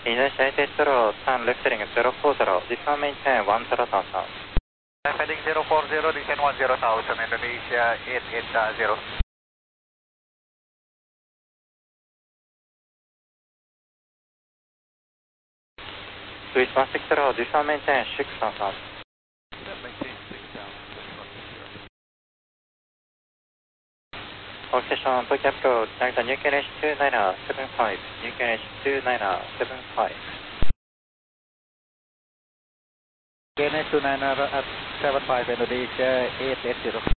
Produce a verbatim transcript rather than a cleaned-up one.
Initiated zero, turn left heading zero four zero, descend maintain one zero thousand. Left heading zero four zero, descend one zero thousand, Indonesia eight eight zero. Swiss one six zero, descend maintain six thousand. Maintain six thousand, All station, to capital, Delta New K N H two nine seven five, New K N H two nine seven five. K N H two nine seven five, Indonesia eight eight zero.